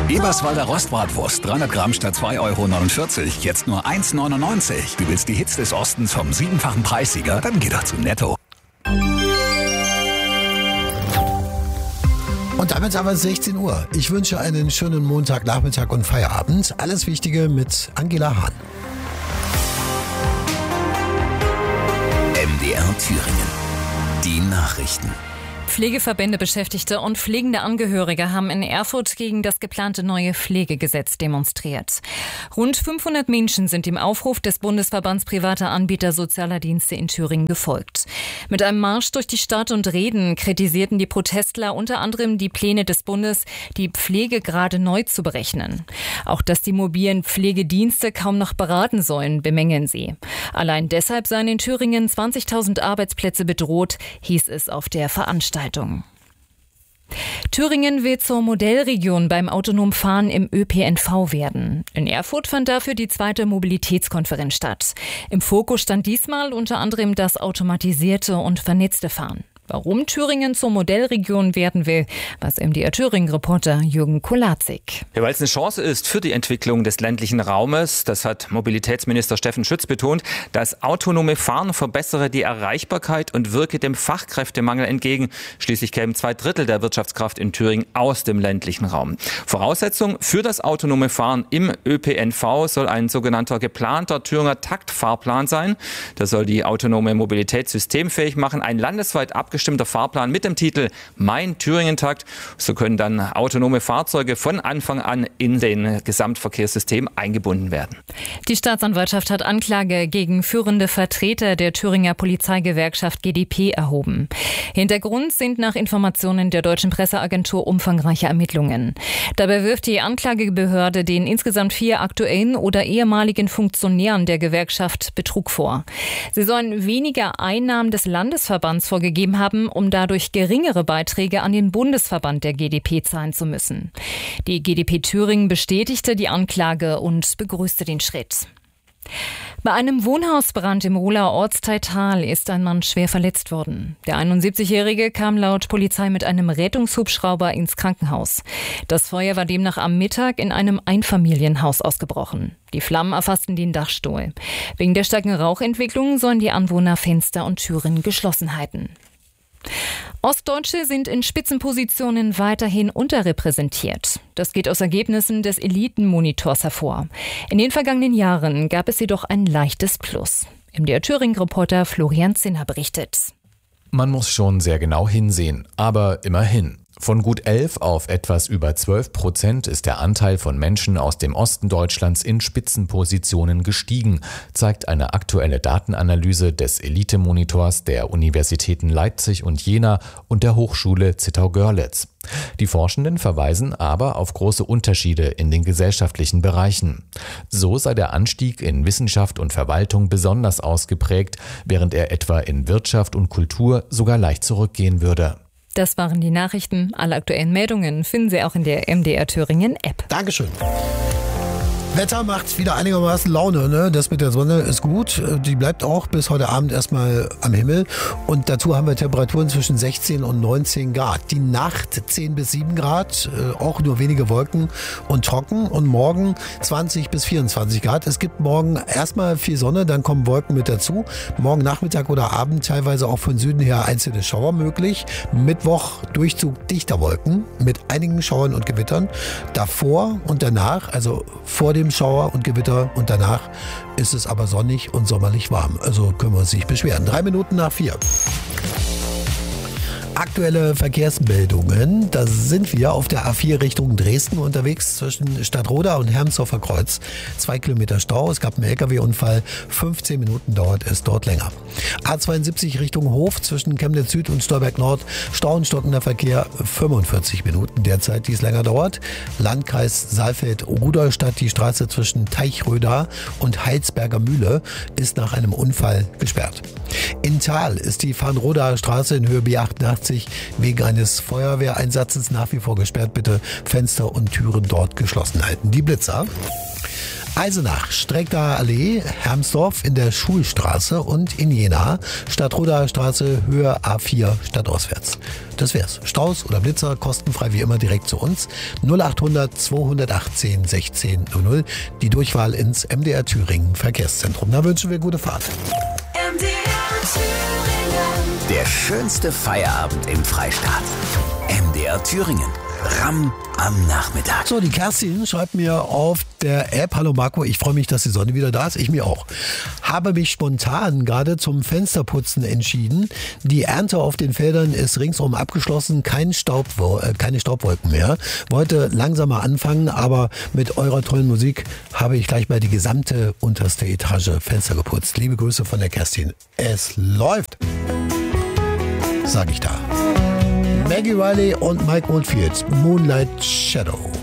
Eberswalder Rostbratwurst, 300 Gramm statt 2,49 €, jetzt nur 1,99 €. Du willst die Hits des Ostens vom 7-fachen Preissieger? Dann geh doch zu Netto. Und damit haben wir 16 Uhr. Ich wünsche einen schönen Montagnachmittag und Feierabend. Alles Wichtige mit Angela Hahn. MDR Thüringen. Die Nachrichten. Pflegeverbände, Beschäftigte und pflegende Angehörige haben in Erfurt gegen das geplante neue Pflegegesetz demonstriert. Rund 500 Menschen sind dem Aufruf des Bundesverbands privater Anbieter sozialer Dienste in Thüringen gefolgt. Mit einem Marsch durch die Stadt und Reden kritisierten die Protestler unter anderem die Pläne des Bundes, die Pflegegrade neu zu berechnen. Auch dass die mobilen Pflegedienste kaum noch beraten sollen, bemängeln sie. Allein deshalb seien in Thüringen 20.000 Arbeitsplätze bedroht, hieß es auf der Veranstaltung. Thüringen will zur Modellregion beim autonomen Fahren im ÖPNV werden. In Erfurt fand dafür die 2. Mobilitätskonferenz statt. Im Fokus stand diesmal unter anderem das automatisierte und vernetzte Fahren. Warum Thüringen zur Modellregion werden will, was MDR Thüringen-Reporter Jürgen Kolazik. Ja, weil es eine Chance ist für die Entwicklung des ländlichen Raumes, das hat Mobilitätsminister Steffen Schütz betont. Das autonome Fahren verbessere die Erreichbarkeit und wirke dem Fachkräftemangel entgegen. Schließlich kämen 2/3 der Wirtschaftskraft in Thüringen aus dem ländlichen Raum. Voraussetzung für das autonome Fahren im ÖPNV soll ein sogenannter geplanter Thüringer Taktfahrplan sein. Das soll die autonome Mobilität systemfähig machen. Ein landesweit abgestimmter Fahrplan mit dem Titel Mein Thüringen-Takt. So können dann autonome Fahrzeuge von Anfang an in den Gesamtverkehrssystem eingebunden werden. Die Staatsanwaltschaft hat Anklage gegen führende Vertreter der Thüringer Polizeigewerkschaft GdP erhoben. Hintergrund sind nach Informationen der Deutschen Presseagentur umfangreiche Ermittlungen. Dabei wirft die Anklagebehörde den insgesamt 4 aktuellen oder ehemaligen Funktionären der Gewerkschaft Betrug vor. Sie sollen weniger Einnahmen des Landesverbands vorgegeben haben, um dadurch geringere Beiträge an den Bundesverband der GdP zahlen zu müssen. Die GdP Thüringen bestätigte die Anklage und begrüßte den Schritt. Bei einem Wohnhausbrand im Rohler Ortsteil Thal ist ein Mann schwer verletzt worden. Der 71-Jährige kam laut Polizei mit einem Rettungshubschrauber ins Krankenhaus. Das Feuer war demnach am Mittag in einem Einfamilienhaus ausgebrochen. Die Flammen erfassten den Dachstuhl. Wegen der starken Rauchentwicklung sollen die Anwohner Fenster und Türen geschlossen halten. Ostdeutsche sind in Spitzenpositionen weiterhin unterrepräsentiert. Das geht aus Ergebnissen des Elitenmonitors hervor. In den vergangenen Jahren gab es jedoch ein leichtes Plus. MDR Thüringen-Reporter Florian Zinner berichtet. Man muss schon sehr genau hinsehen, aber immerhin. Von gut 11 auf etwas über 12% ist der Anteil von Menschen aus dem Osten Deutschlands in Spitzenpositionen gestiegen, zeigt eine aktuelle Datenanalyse des Elite-Monitors der Universitäten Leipzig und Jena und der Hochschule Zittau-Görlitz. Die Forschenden verweisen aber auf große Unterschiede in den gesellschaftlichen Bereichen. So sei der Anstieg in Wissenschaft und Verwaltung besonders ausgeprägt, während er etwa in Wirtschaft und Kultur sogar leicht zurückgehen würde. Das waren die Nachrichten. Alle aktuellen Meldungen finden Sie auch in der MDR Thüringen App. Dankeschön. Wetter macht wieder einigermaßen Laune, ne? Das mit der Sonne ist gut. Die bleibt auch bis heute Abend erstmal am Himmel. Und dazu haben wir Temperaturen zwischen 16 und 19 Grad. Die Nacht 10 bis 7 Grad, auch nur wenige Wolken und trocken. Und morgen 20 bis 24 Grad. Es gibt morgen erstmal viel Sonne, dann kommen Wolken mit dazu. Morgen Nachmittag oder Abend teilweise auch von Süden her einzelne Schauer möglich. Mittwoch Durchzug dichter Wolken mit einigen Schauern und Gewittern. Davor und danach, also vor dem Schauer und Gewitter und danach ist es aber sonnig und sommerlich warm. Also können wir uns nicht beschweren. 3 Minuten nach 4. Aktuelle Verkehrsmeldungen. Da sind wir auf der A4 Richtung Dresden unterwegs zwischen Stadtroda und Hermsdorfer Kreuz. 2 Kilometer Stau. Es gab einen LKW-Unfall. 15 Minuten dauert es dort länger. A72 Richtung Hof zwischen Chemnitz Süd und Stolberg Nord. Stau und stockender Verkehr 45 Minuten derzeit, die es länger dauert. Landkreis Saalfeld-Rudolstadt. Die Straße zwischen Teichröda und Heilsberger Mühle ist nach einem Unfall gesperrt. In Thal ist die Farnrodaer Straße in Höhe B88 wegen eines Feuerwehreinsatzes nach wie vor gesperrt. Bitte Fenster und Türen dort geschlossen halten. Die Blitzer. Eisenach, Streckdaer Allee, Hermsdorf in der Schulstraße und in Jena, Stadtrodaer Straße, Höhe A4 stadtauswärts. Das wär's. Staus oder Blitzer, kostenfrei wie immer direkt zu uns. 0800 218 1600, die Durchwahl ins MDR Thüringen Verkehrszentrum. Da wünschen wir gute Fahrt. MDR Thüringen. Der schönste Feierabend im Freistaat. MDR Thüringen. Ramm am Nachmittag. So, die Kerstin schreibt mir auf der App: Hallo Marco, ich freue mich, dass die Sonne wieder da ist. Ich mir auch. Habe mich spontan gerade zum Fensterputzen entschieden. Die Ernte auf den Feldern ist ringsum abgeschlossen. Keine Staubwolken mehr. Wollte langsamer anfangen, aber mit eurer tollen Musik habe ich gleich mal die gesamte unterste Etage Fenster geputzt. Liebe Grüße von der Kerstin. Es läuft, sag ich da. Maggie Riley und Mike Oldfield, Moonlight Shadow.